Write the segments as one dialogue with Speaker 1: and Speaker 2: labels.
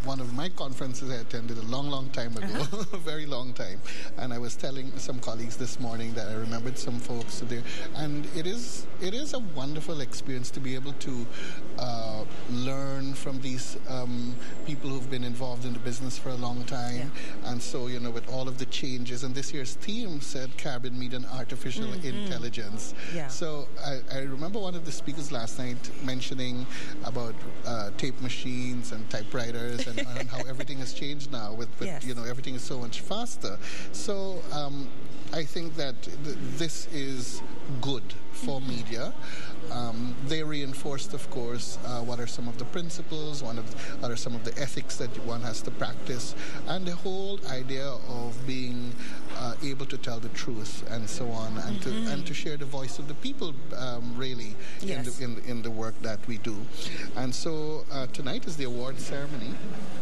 Speaker 1: one of my conferences I attended a long, long time ago, a very long time. And I was telling some colleagues this morning that I remembered some folks there. And it is a wonderful experience to be able to learn from these people who've been involved in the business for a long time. Yeah. And so, with all of the changes, and this year's theme said Caribbean Media and Artificial Intelligence. Yeah. So I remember one of the speakers last night mentioning about tape machines and typewriters and how everything has changed now with yes. Everything is so much faster. So I think that this is good for media. They reinforced, of course, what are some of the principles, what are some of the ethics that one has to practice, and the whole idea of being able to tell the truth and so on, and to share the voice of the people, really, yes. in the work that we do. And so tonight is the award ceremony,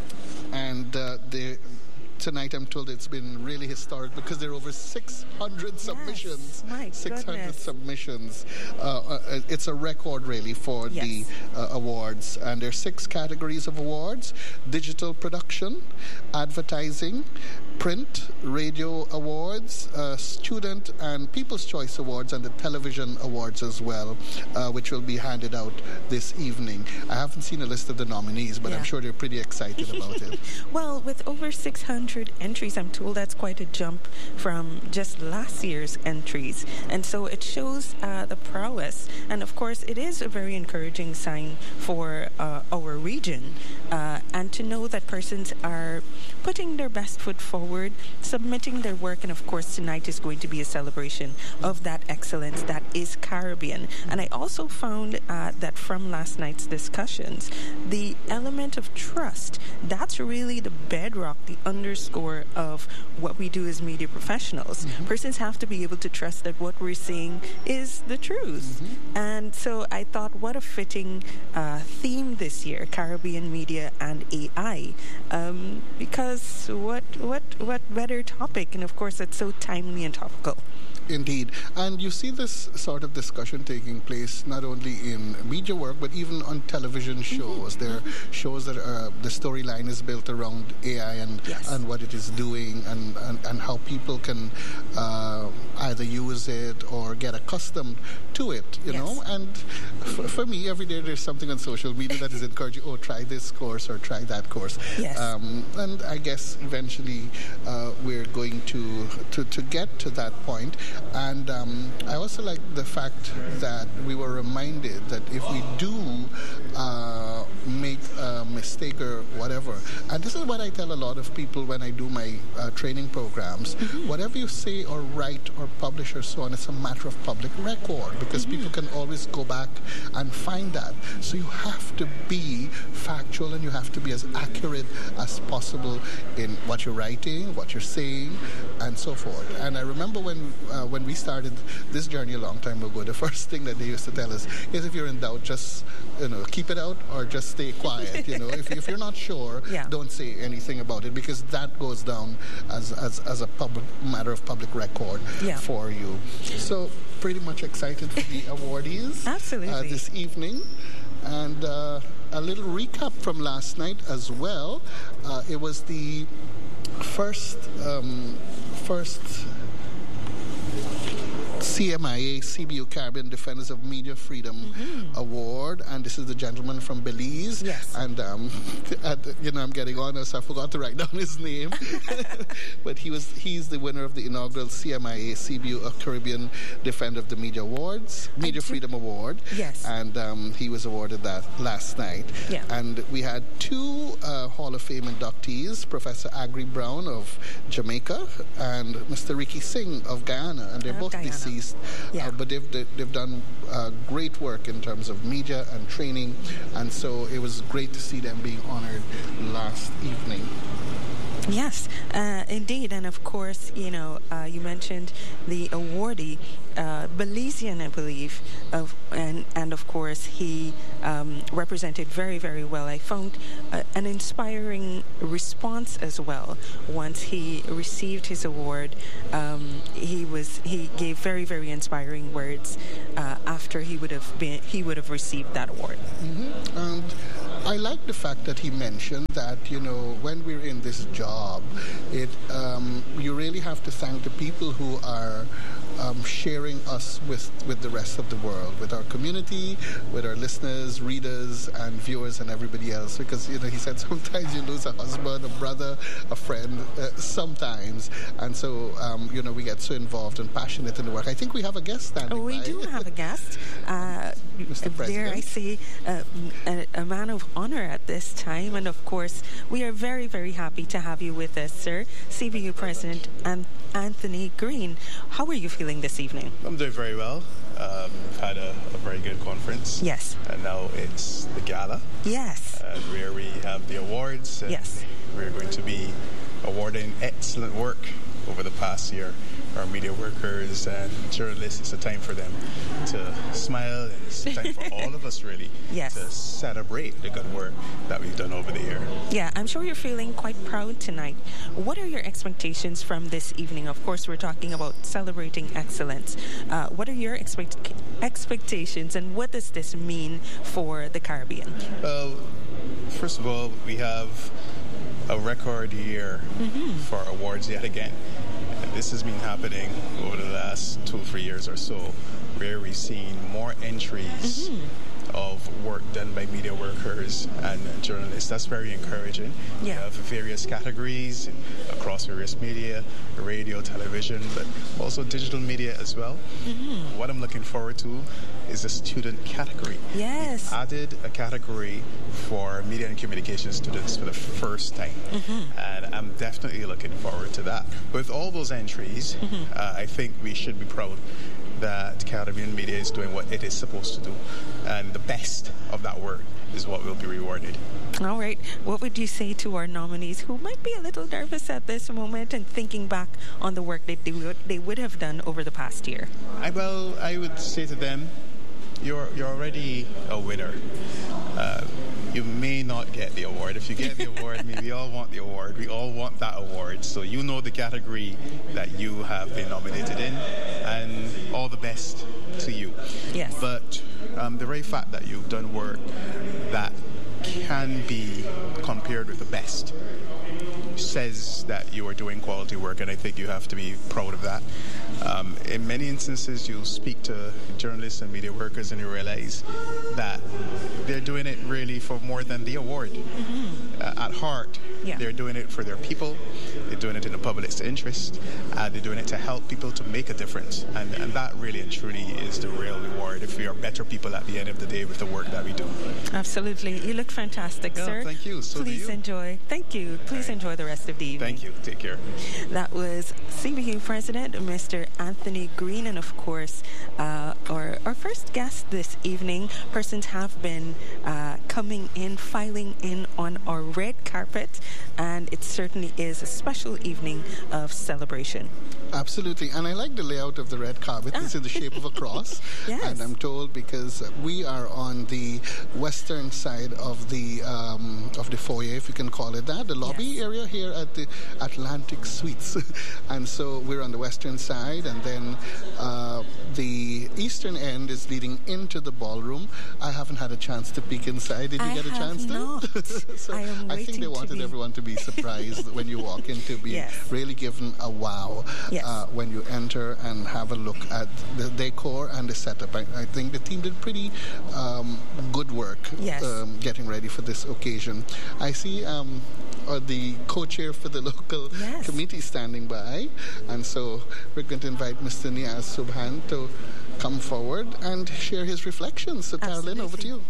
Speaker 1: and tonight I'm told it's been really historic because there are over 600 submissions.
Speaker 2: My
Speaker 1: 600
Speaker 2: goodness.
Speaker 1: submissions. It's a record really for yes. the awards. And there are 6 categories of awards: digital production, advertising, print, radio awards, student and People's Choice Awards, and the television awards as well, which will be handed out this evening. I haven't seen a list of the nominees, but I'm sure they're pretty excited about it.
Speaker 2: Well, with over 600 entries, I'm told that's quite a jump from just last year's entries. And so it shows the prowess. And of course, it is a very encouraging sign for our region. And to know that persons are putting their best foot forward, submitting their work, and of course tonight is going to be a celebration of that excellence that is Caribbean. And I also found that from last night's discussions, the element of trust, that's really the bedrock, the underscore of what we do as media professionals. Persons have to be able to trust that what we're saying is the truth. And so I thought, what a fitting theme this year, Caribbean media and AI, because what better topic, and of course it's so timely and topical.
Speaker 1: Indeed. And you see this sort of discussion taking place not only in media work, but even on television shows. There are shows that the storyline is built around AI and what it is doing, and how people can either use it or get accustomed to it, you know. And for me, every day there's something on social media that is encouraging, try this course or try that course. And I guess eventually we're going to get to that point. And I also like the fact that we were reminded that if we do make a mistake or whatever, and this is what I tell a lot of people when I do my training programs, whatever you say or write or publish or so on, it's a matter of public record, because people can always go back and find that. So you have to be factual, and you have to be as accurate as possible in what you're writing, what you're saying, and so forth. And I remember when we started this journey a long time ago, the first thing that they used to tell us is, if you're in doubt, just keep it out or just stay quiet. If you're not sure, don't say anything about it, because that goes down as a public matter of public record for you. So pretty much excited for the awardees this evening. And a little recap from last night as well. It was the first CMIA CBU Caribbean Defenders of Media Freedom Award, and this is the gentleman from Belize. And I'm getting on, so I forgot to write down his name. But he's the winner of the inaugural CMIA CBU Caribbean Defender of the Media Awards, Media Freedom Award. And he was awarded that last night. And we had 2 Hall of Fame inductees, Professor Agri Brown of Jamaica and Mr. Ricky Singh of Guyana, and they're both deceased. But they've done great work in terms of media and training, and so it was great to see them being honored last evening.
Speaker 2: Yes, indeed. And of course, you mentioned the awardee, Belizean, I believe, and of course he represented very, very well. I found an inspiring response as well. Once he received his award, he gave very, very inspiring words after he would have received that award.
Speaker 1: And I like the fact that he mentioned that, when we're in this job, you really have to thank the people who are sharing us with the rest of the world, with our community, with our listeners, readers, and viewers, and everybody else. Because, he said sometimes you lose a husband, a brother, a friend, sometimes. And so, we get so involved and passionate in the work. I think we have a guest standing by.
Speaker 2: We do have a guest.
Speaker 1: Mr. President.
Speaker 2: There I see a man of honor at this time. And, of course, we are very, very happy to have you with us, sir. CBU President Anthony Green. How are you feeling this evening?
Speaker 3: I'm doing very well. Had a very good conference.
Speaker 2: Yes.
Speaker 3: And now it's the gala.
Speaker 2: Yes.
Speaker 3: Where we have the awards. And
Speaker 2: yes.
Speaker 3: We're going to be awarding excellent work over the past year. Our media workers and journalists, it's a time for them to smile, and it's a time for all of us really
Speaker 2: yes.
Speaker 3: to celebrate the good work that we've done over the year.
Speaker 2: Yeah, I'm sure you're feeling quite proud tonight. What are your expectations from this evening? Of course, we're talking about celebrating excellence. What are your expectations, and what does this mean for the Caribbean?
Speaker 3: Well, first of all, we have a record year for awards yet again. This has been happening over the last 2-3 years or so, where we've seen more entries of work done by media workers and journalists. That's very encouraging.
Speaker 2: Yeah.
Speaker 3: We have various categories across various media, radio, television, but also digital media as well. What I'm looking forward to is the student category.
Speaker 2: Yes.
Speaker 3: We added a category for media and communication students for the first time. And I'm definitely looking forward to that. With all those entries, I think we should be proud that Caribbean media is doing what it is supposed to do. And the best of that work is what will be rewarded.
Speaker 2: All right. What would you say to our nominees who might be a little nervous at this moment and thinking back on the work that they would have done over the past year?
Speaker 3: I would say to them, you're already a winner. You may not get the award. If you get the award, we all want the award. We all want that award. So you know the category that you have been nominated in, and all the best to you.
Speaker 2: Yes.
Speaker 3: But the very fact that you've done work that can be compared with the best says that you are doing quality work, and I think you have to be proud of that. In many instances, you'll speak to journalists and media workers and you realize that they're doing it really for more than the award. At heart, they're doing it for their people, they're doing it in the public's interest, they're doing it to help people to make a difference, and that really and truly is the real reward if we are better people at the end of the day with the work that we do.
Speaker 2: Absolutely. You look fantastic, sir.
Speaker 3: Thank you. So
Speaker 2: please
Speaker 3: do you.
Speaker 2: Enjoy. Thank you. Please enjoy the rest of the evening.
Speaker 3: Thank you. Take care.
Speaker 2: That was CBU President, Mr. Anthony Green, and of course, our first guest this evening. Persons have been coming in, filing in on our red carpet, and it certainly is a special evening of celebration.
Speaker 1: Absolutely, and I like the layout of the red carpet. It's in the shape of a cross.
Speaker 2: Yes.
Speaker 1: And I'm told because we are on the western side of the foyer, if you can call it that, the lobby area here at the Atlantic Suites. And so we're on the western side, and then the eastern end is leading into the ballroom. I haven't had a chance to peek inside. Did you get a chance
Speaker 2: to?
Speaker 1: So I think they wanted everyone to be surprised when you walk in, to be really given a wow when you enter and have a look at the decor and the setup. I think the team did pretty good work getting ready for this occasion. I see the co-chair for the local committee standing by, and so we're going to invite Mr. Niaz Subhan to come forward and share his reflections. So Carolyn, over to you.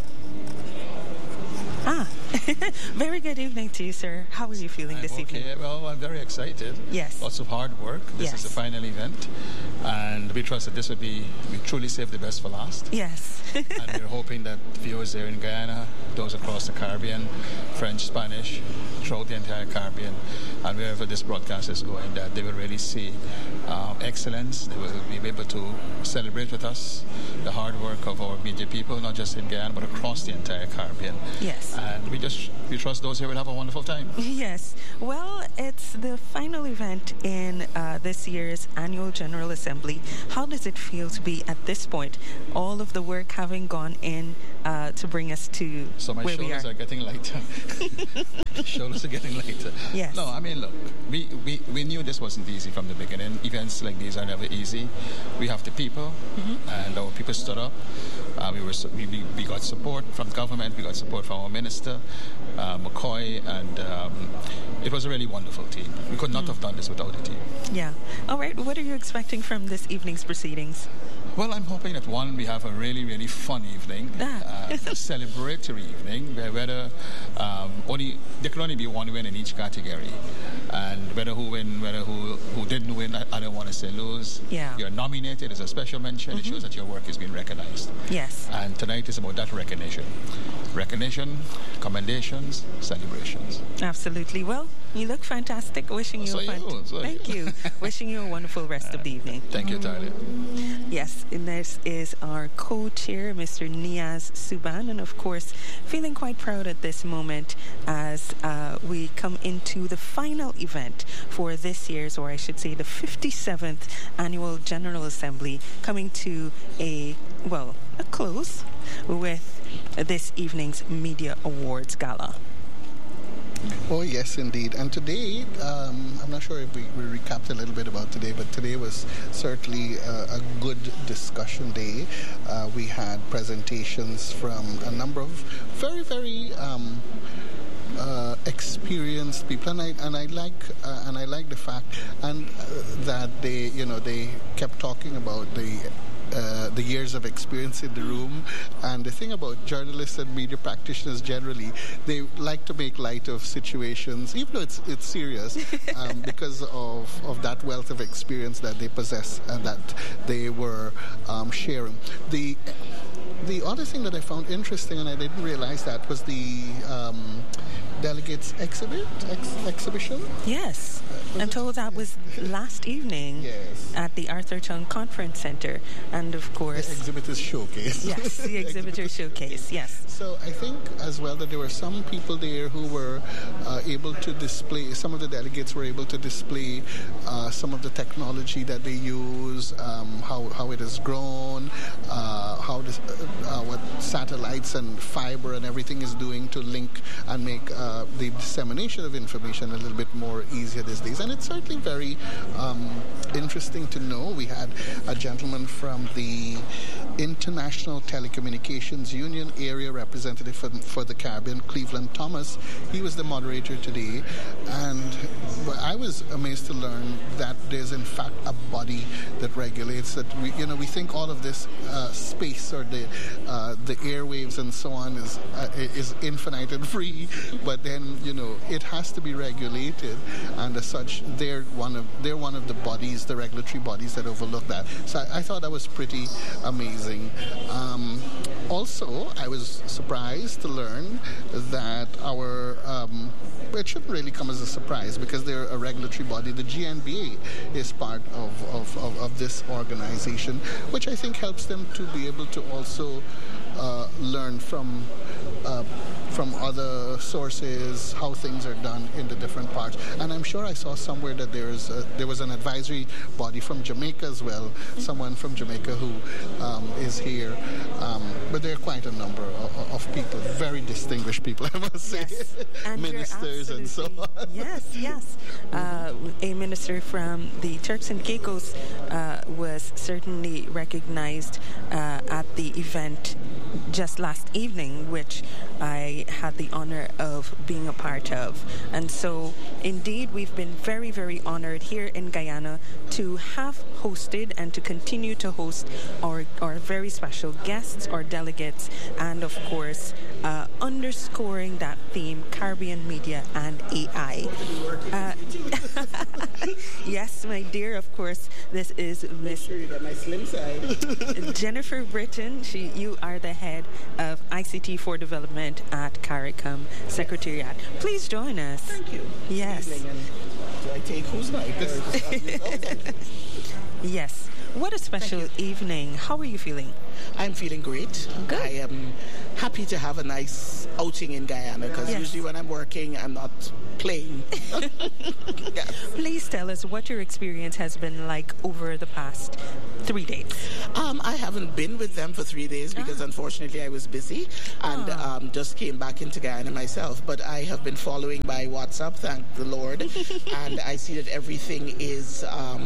Speaker 2: Very good evening to you, sir. How are you feeling this evening?
Speaker 4: Well, I'm very excited.
Speaker 2: Yes.
Speaker 4: Lots of hard work. This is the final event, and we trust that we truly saved the best for last.
Speaker 2: Yes.
Speaker 4: And we're hoping that viewers there in Guyana, those across the Caribbean, French, Spanish, throughout the entire Caribbean, and wherever this broadcast is going, that they will really see excellence. They will be able to celebrate with us the hard work of our media people, not just in Guyana, but across the entire Caribbean.
Speaker 2: Yes.
Speaker 4: And we we trust those here will have a wonderful time.
Speaker 2: Yes. Well, it's the final event in this year's annual General Assembly. How does it feel to be at this point? All of the work having gone in to bring us to
Speaker 4: so my
Speaker 2: where we are.
Speaker 4: shoulders are getting lighter. Shoulders are getting lighter.
Speaker 2: Yes.
Speaker 4: No, I mean, look, we knew this wasn't easy from the beginning. Events like these are never easy. We have the people, and our people stood up. We got support from government. We got support from our minister, McCoy, and it was a really wonderful team. We could not have done this without a team.
Speaker 2: Yeah. All right. What are you expecting from this evening's proceedings?
Speaker 4: Well, I'm hoping that we have a really, really fun evening, a celebratory evening, where there can only be one win in each category. And whether who win, whether who didn't win, I don't want to say lose.
Speaker 2: Yeah.
Speaker 4: You're nominated as a special mention. It shows that your work is being recognized.
Speaker 2: Yes.
Speaker 4: And tonight is about that recognition. Recognition, commendations, celebrations.
Speaker 2: Absolutely. Well, you look fantastic. Wishing you Thank you. Wishing you a wonderful rest of the evening.
Speaker 4: Thank you, Tyler.
Speaker 2: Yes, and this is our co-chair, Mr. Niaz Suban, and of course, feeling quite proud at this moment as we come into the final event for this year's, or I should say the 57th Annual General Assembly, coming to a close with this evening's Media Awards Gala.
Speaker 1: Oh, yes, indeed. And today, I'm not sure if we recapped a little bit about today, but today was certainly a good discussion day. We had presentations from a number of very, very experienced people, and I like the fact that they kept talking about the years of experience in the room. And the thing about journalists and media practitioners generally, they like to make light of situations, even though it's serious, because of that wealth of experience that they possess and that they were sharing. The other thing that I found interesting, and I didn't realize that, was the delegates exhibition.
Speaker 2: Yes. I'm told that was last evening at the Arthur Chung Conference Center, and of course
Speaker 1: the exhibitors showcase.
Speaker 2: Yes, the exhibitor showcase. Yes.
Speaker 1: So I think as well that there were some people there who were able to display. Some of the delegates were able to display some of the technology that they use, how it has grown, what satellites and fiber and everything is doing to link and make the dissemination of information a little bit more easier these days. And it's certainly very interesting to know. We had a gentleman from the International Telecommunications Union area representative for the Caribbean, Cleveland Thomas. He was the moderator today, and I was amazed to learn that there's in fact a body that regulates that. We think all of this space or the airwaves and so on is infinite and free, but then it has to be regulated, and as such they're one of the bodies, the regulatory bodies that overlook that. So I thought that was pretty amazing. Also, I was surprised to learn that it shouldn't really come as a surprise because they're a regulatory body. The GNBA is part of this organization, which I think helps them to be able to also learn from other sources how things are done in the different parts. And I'm sure I saw somewhere that there was an advisory body from Jamaica as well, someone from Jamaica who is here. But there are quite a number of people, very distinguished people, I must say.
Speaker 2: Yes. And
Speaker 1: ministers and so on.
Speaker 2: Yes. A minister from the Turks and Caicos was certainly recognized at the event just last evening, which I had the honor of being a part of. And so, indeed, we've been very, very honored here in Guyana to have hosted and to continue to host our very special guests, our delegates, and of course, underscoring that theme, Caribbean media and AI. Yes, my dear, of course, this is Miss Jennifer Britton. You are the head of ICT for Development at CARICOM Secretariat. Please join us.
Speaker 5: Thank you.
Speaker 2: Yes.
Speaker 5: Do I take who's night?
Speaker 2: Yes. What a special evening. How are you feeling?
Speaker 5: I'm feeling great.
Speaker 2: Good.
Speaker 5: I am happy to have a nice outing in Guyana, because usually when I'm working, I'm not playing. Yes.
Speaker 2: Please tell us what your experience has been like over the past 3 days.
Speaker 5: I haven't been with them for 3 days because unfortunately I was busy and just came back into Guyana myself. But I have been following by WhatsApp, thank the Lord, and I see that everything is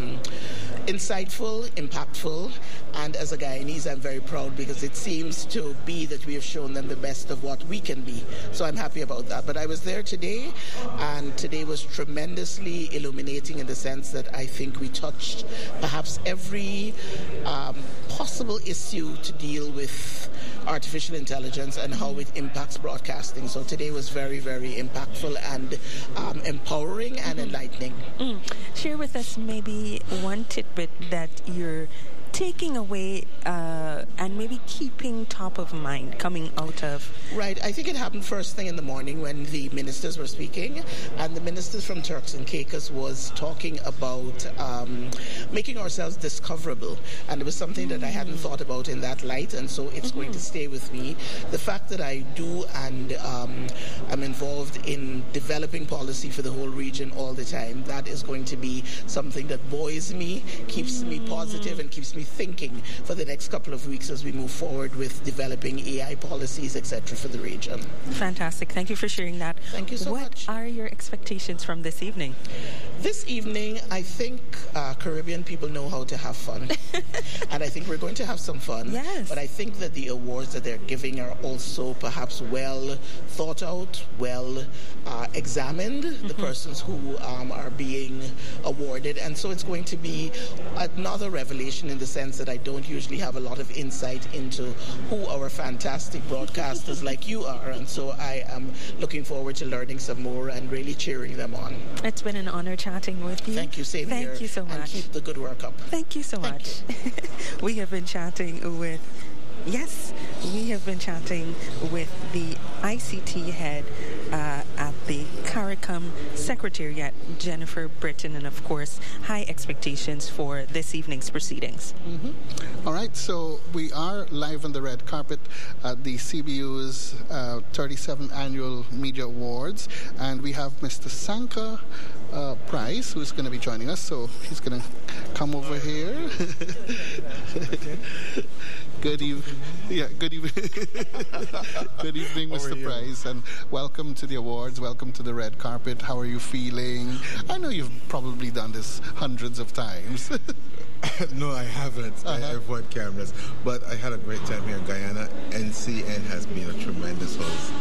Speaker 5: insightful, impactful, and as a Guyanese I'm very proud because it seems to be that we have shown them the best of what we can be. So I'm happy about that. But I was there today, and today was tremendously illuminating in the sense that I think we touched perhaps every possible issue to deal with artificial intelligence and how it impacts broadcasting. So today was very, very impactful and empowering and enlightening.
Speaker 2: Share with us maybe one tidbit that you're taking away and maybe keeping top of mind coming out of.
Speaker 5: Right. I think it happened first thing in the morning when the ministers were speaking, and the ministers from Turks and Caicos was talking about making ourselves discoverable, and it was something that I hadn't thought about in that light, and so it's going to stay with me. The fact that I do and I'm involved in developing policy for the whole region all the time, that is going to be something that buoys me, keeps me positive, and keeps me thinking for the next couple of weeks as we move forward with developing AI policies, etc., for the region.
Speaker 2: Fantastic. Thank you for sharing that.
Speaker 5: Thank you so much.
Speaker 2: What are your expectations from this evening?
Speaker 5: This evening, I think Caribbean people know how to have fun. And I think we're going to have some fun.
Speaker 2: Yes.
Speaker 5: But I think that the awards that they're giving are also perhaps well thought out, well examined, the persons who are being awarded. And so it's going to be another revelation in the sense that I don't usually have a lot of insight into who our fantastic broadcasters like you are. And so I am looking forward to learning some more and really cheering them on.
Speaker 2: It's been an honor chatting with you.
Speaker 5: Thank you, same here.
Speaker 2: Thank you so much.
Speaker 5: And keep the good work up.
Speaker 2: Thank you so much. We have been chatting with the ICT head at the CARICOM Secretariat, Jennifer Britton, and of course, high expectations for this evening's proceedings.
Speaker 1: All right, so we are live on the red carpet at the CBU's 37th Annual Media Awards, and we have Mr. Sanka Price, who's going to be joining us. So he's going to come over here. Good evening. Yeah, good evening. Good evening, Mr. Price, and welcome to the awards. Welcome to the red carpet. How are you feeling? I know you've probably done this hundreds of times.
Speaker 6: No, I haven't. I have won cameras, but I had a great time here in Guyana. NCN has been a tremendous host.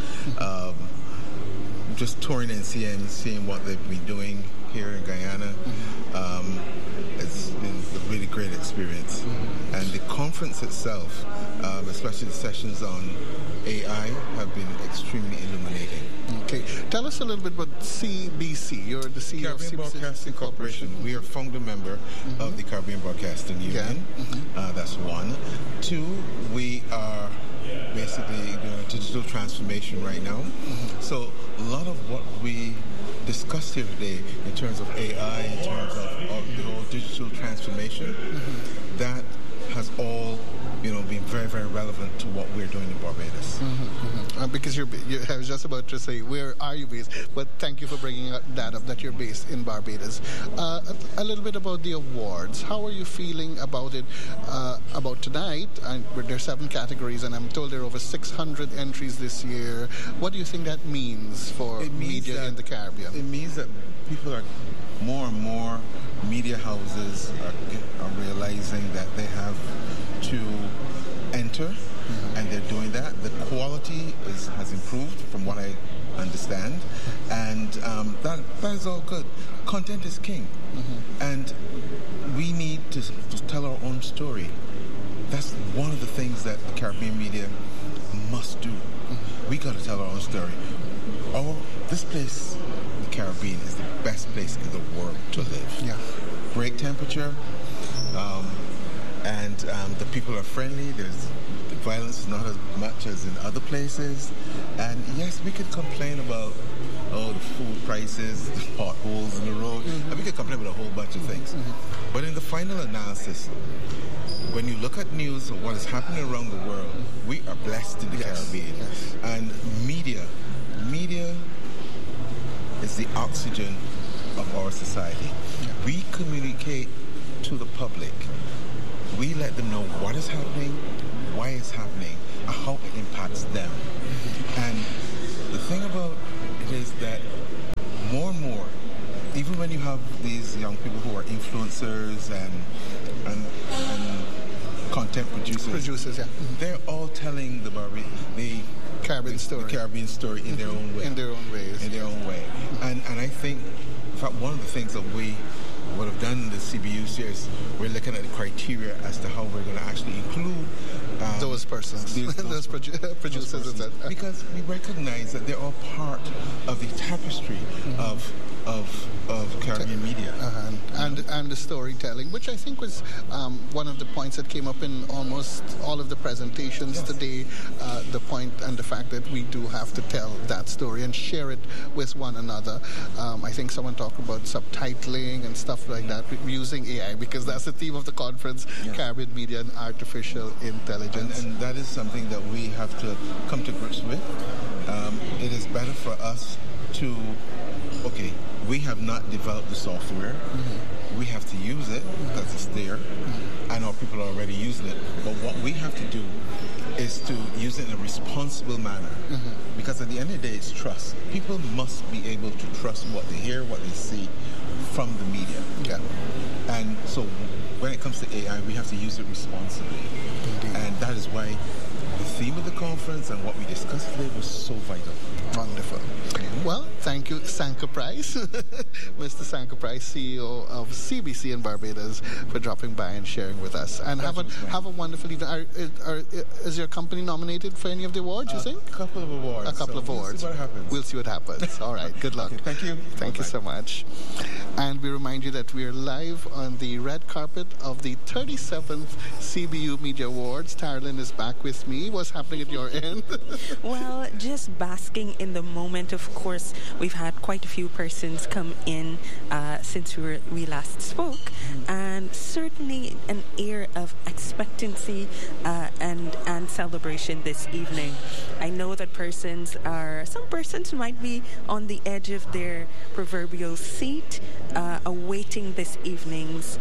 Speaker 6: Just touring NCN, seeing what they've been doing here in Guyana, it's been a really great experience. And the conference itself, especially the sessions on AI, have been extremely illuminating.
Speaker 1: Okay, tell us a little bit about CBC. You're the CEO
Speaker 6: Caribbean
Speaker 1: of
Speaker 6: Broadcasting Corporation. We are founder member of the Caribbean Broadcasting Union. That's one. Two, we are basically doing a digital transformation right now. So a lot of what we discussed here today in terms of AI, in terms of the whole digital transformation, that has all been very, very relevant to what we're doing in Barbados.
Speaker 1: Because I was just about to say, where are you based? But thank you for bringing that up, that you're based in Barbados. A little bit about the awards. How are you feeling about it, about tonight? And there's 7 categories, and I'm told there are over 600 entries this year. What do you think that means for media in the Caribbean?
Speaker 6: It means that people are more and more media houses are realizing that they have to enter, and they're doing that. The quality has improved from what I understand, and that is all good. Content is king, and we need to tell our own story. That's one of the things that the Caribbean media must do. We got to tell our own story. This place, the Caribbean, is the best place in the world to live.
Speaker 1: Yeah.
Speaker 6: Great temperature, and the people are friendly. The violence is not as much as in other places. And yes, we could complain about the food prices, potholes in the road, and we could complain with a whole bunch of things. But in the final analysis, when you look at news of what is happening around the world, we are blessed in the Caribbean. And media is the oxygen of our society. We communicate to the public. We let them know what is happening, why it's happening, and how it impacts them. And the thing about it is that more and more, even when you have these young people who are influencers and content producers, they're all telling the Caribbean story in their own way. In their own way. And I think, in fact, one of the things that we would have done in the CBU series, we're looking at the criteria as to how we're going to actually include
Speaker 1: those persons, those producers,
Speaker 6: because we recognize that they're all part of the tapestry of Caribbean media
Speaker 1: and the storytelling, which I think was one of the points that came up in almost all of the presentations today. The point and the fact that we do have to tell that story and share it with one another. I think someone talked about subtitling and stuff like that, using AI, because that's the theme of the conference: Caribbean media and artificial intelligence.
Speaker 6: And that is something that we have to come to grips with. It is better for us to, we have not developed the software. We have to use it because it's there. I know people are already using it. But what we have to do is to use it in a responsible manner. Because at the end of the day, it's trust. People must be able to trust what they hear, what they see from the media. And so when it comes to AI, we have to use it responsibly. And that is why the theme of the conference and what we discussed today was so vital.
Speaker 1: Wonderful. Well, thank you, Sanka Price, Mr. Sanka Price, CEO of CBC in Barbados, for dropping by and sharing with us. And have a wonderful evening. Is your company nominated for any of the awards, you think?
Speaker 6: A couple of awards.
Speaker 1: We'll see what happens. We'll see what happens. All right. Good luck.
Speaker 6: Thank you.
Speaker 1: Thank you so much. And we remind you that we are live on the red carpet of the 37th CBU Media Awards. Tarlyn is back with me. What's happening at your end?
Speaker 2: Well, just basking in the moment. Of course, we've had quite a few persons come in since we last spoke, and certainly an air of expectancy and celebration this evening. I know that some persons might be on the edge of their proverbial seat, awaiting this evening's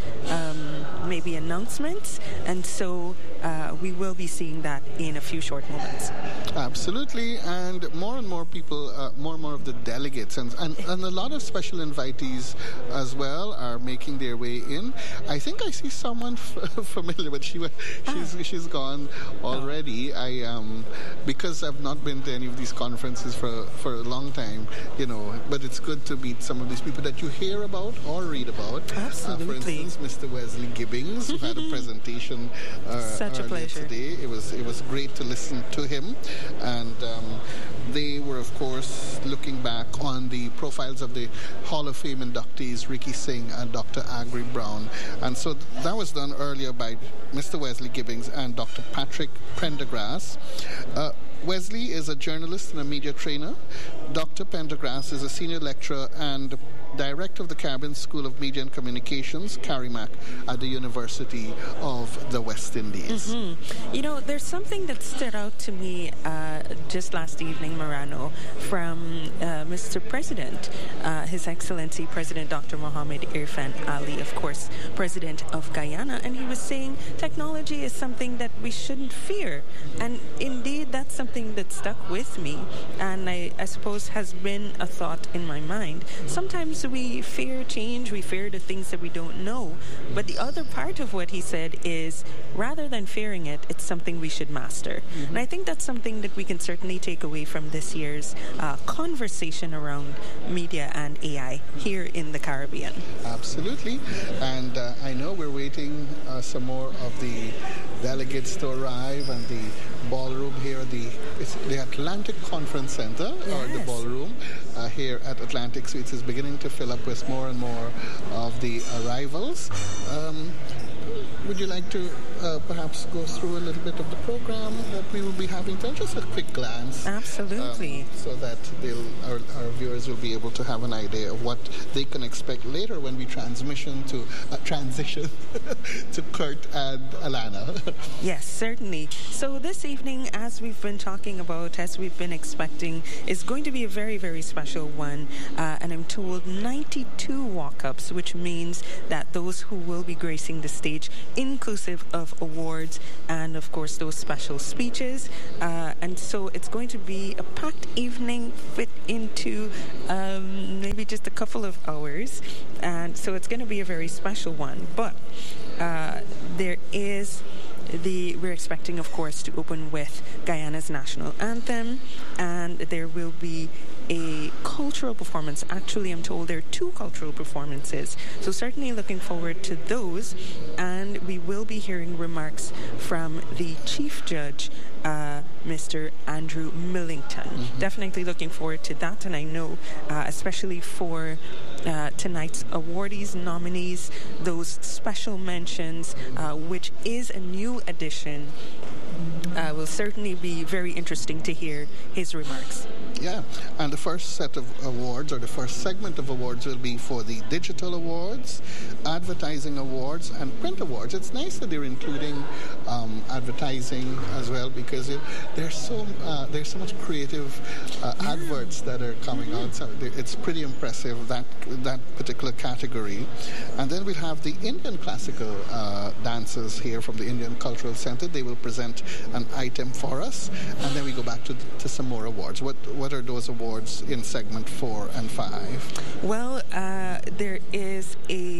Speaker 2: maybe announcements, and so we will be seeing that in a few short moments.
Speaker 1: Absolutely, and more people, more and more of the delegates and a lot of special invitees as well are making their way in. I think I see someone familiar, but she's gone already. Because I've not been to any of these conferences for a long time, but it's good to meet some of these people that you hear about or read about.
Speaker 2: Absolutely.
Speaker 1: For instance, Mr. Wesley Gibbings, who had a presentation
Speaker 2: Such a pleasure
Speaker 1: today. It was great to listen to him, and they were, of course, looking back on the profiles of the Hall of Fame inductees, Ricky Singh and Dr. Agri Brown. And so that was done earlier by Mr. Wesley Gibbings and Dr. Patrick Prendergrass. Wesley is a journalist and a media trainer. Dr. Prendergrass is a senior lecturer and director of the Caribbean School of Media and Communications, CARIMAC, at the University of the West Indies.
Speaker 2: There's something that stood out to me just last evening, Morano, from Mr. President, His Excellency President Dr. Mohammed Irfan Ali, of course, President of Guyana, and he was saying technology is something that we shouldn't fear. And indeed, that's something that stuck with me, and I suppose has been a thought in my mind. Sometimes we fear change, we fear the things that we don't know, but the other part of what he said is, rather than fearing it, it's something we should master. And I think that's something that we can certainly take away from this year's conversation around media and AI here in the Caribbean.
Speaker 1: Absolutely. And I know we're waiting some more of the delegates to arrive, and the ballroom here, it's the Atlantic Conference Center, or the ballroom here at Atlantic Suites is beginning to fill up with more and more of the arrivals. would you like to perhaps go through a little bit of the program that we will be having? Just a quick glance.
Speaker 2: Absolutely.
Speaker 1: So that our viewers will be able to have an idea of what they can expect later when we transition to Kurt and Alana.
Speaker 2: Yes, certainly. So this evening, as we've been talking about, as we've been expecting, is going to be a very, very special one. And I'm told 92 walk-ups, which means that those who will be gracing the stage, inclusive of awards and, of course, those special speeches. And so it's going to be a packed evening fit into maybe just a couple of hours. And so it's going to be a very special one. But we're expecting, of course, to open with Guyana's national anthem, and there will be a cultural performance. Actually, I'm told there are 2 cultural performances, so certainly looking forward to those. And we will be hearing remarks from the Chief Judge, Mr. Andrew Millington. Mm-hmm. Definitely looking forward to that, and I know especially for tonight's awardees, nominees, those special mentions, which is a new addition, will certainly be very interesting to hear his remarks.
Speaker 1: Yeah, and the first set of awards, or the first segment of awards, will be for the digital awards, advertising awards, and print awards. It's nice that they're including advertising as well, because there's so much creative adverts that are coming out. So it's pretty impressive, that particular category. And then we'll have the Indian classical dancers here from the Indian Cultural Center. They will present an item for us, and then we go back to some more awards. What are those awards in segment 4 and 5?
Speaker 2: Well, there is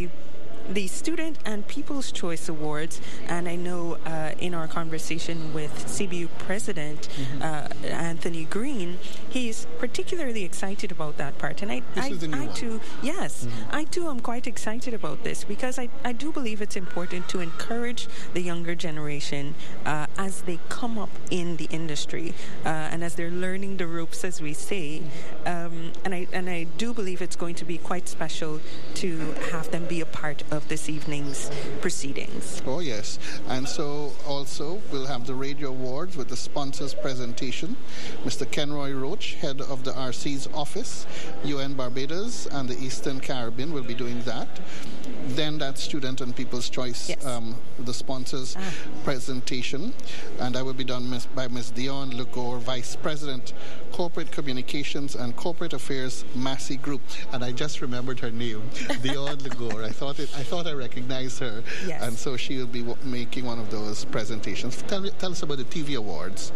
Speaker 2: the Student and People's Choice Awards, and I know in our conversation with CBU President Anthony Green, he's particularly excited about that part. And I too, I too am quite excited about this, because I do believe it's important to encourage the younger generation as they come up in the industry and as they're learning the ropes, as we say. And I do believe it's going to be quite special to have them be a part of this evening's proceedings.
Speaker 1: Oh, yes. And so also we'll have the radio awards with the sponsors presentation. Mr. Kenroy Roach, head of the RC's office, UN Barbados and the Eastern Caribbean, will be doing that. Then that Student and People's Choice, the sponsors presentation, and that will be done by Ms. Dion Legore, Vice President, Corporate Communications and Corporate Affairs, Massey Group. And I just remembered her name, Dion Legore. I thought I recognized her.
Speaker 2: Yes.
Speaker 1: And so she will be making one of those presentations. Tell us about the TV Awards.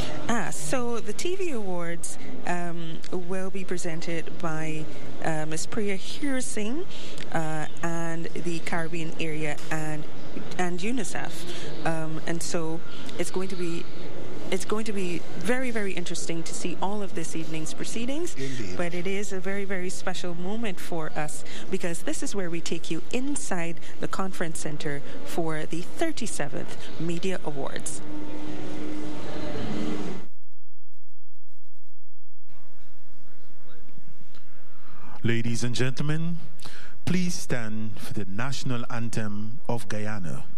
Speaker 2: So the TV Awards will be presented by Ms. Priya Hirsing and the Caribbean area and UNICEF. And so it's going to be very, very interesting to see all of this evening's proceedings.
Speaker 1: Indeed.
Speaker 2: But it is a very, very special moment for us, because this is where we take you inside the conference center for the 37th Media Awards.
Speaker 7: Ladies and gentlemen, please stand for the national anthem of Guyana.